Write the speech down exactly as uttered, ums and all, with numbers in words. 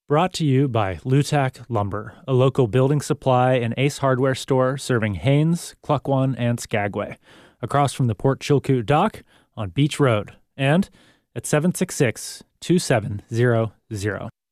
Brought to you by Lutac Lumber, a local building supply and Ace Hardware store serving Haines, Cluckwan, and Skagway, across from the Port Chilkoot Dock on Beach Road, and at seven six six, two seven zero zero.